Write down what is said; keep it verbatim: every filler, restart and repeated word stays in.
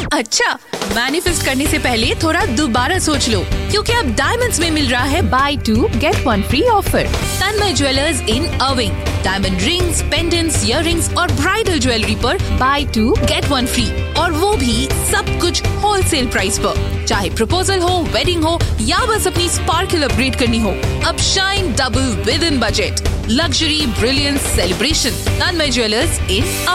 अच्छा, मैनिफेस्ट करने से पहले थोड़ा दोबारा सोच लो, क्योंकि अब डायमंड्स में मिल रहा है by to get one free offer. Tanmay jewellers in अरविंग diamond rings, pendants, earrings और ब्राइडल ज्वेलरी पर by to get one free, और वो भी सब कुछ होलसेल प्राइस पर। चाहे प्रपोजल हो, वेडिंग हो या बस अपनी स्पार्कल अपग्रेड करनी हो, अब shine double with in budget. Luxury, brilliance, celebration. Tanmay jewellers in